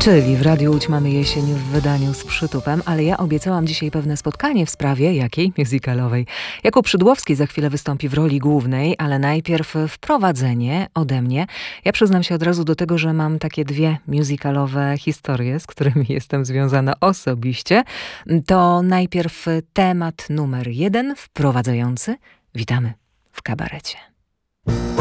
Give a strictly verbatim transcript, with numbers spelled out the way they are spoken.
Czyli w Radiu Łódź mamy jesień w wydaniu z przytupem, ale ja obiecałam dzisiaj pewne spotkanie w sprawie jakiej? Musicalowej. Jakub Szydłowski za chwilę wystąpi w roli głównej, ale najpierw wprowadzenie ode mnie. Ja przyznam się od razu do tego, że mam takie dwie musicalowe historie, z którymi jestem związana osobiście. To najpierw temat numer jeden, wprowadzający. Witamy w kabarecie.